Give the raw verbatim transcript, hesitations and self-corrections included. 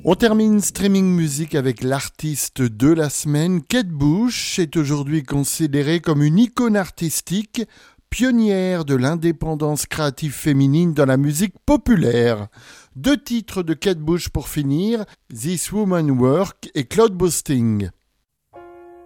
On termine Streaming Music avec l'artiste de la semaine. Kate Bush est aujourd'hui considérée comme une icône artistique, pionnière de l'indépendance créative féminine dans la musique populaire. Deux titres de Kate Bush pour finir, This Woman Work et Cloud Boasting.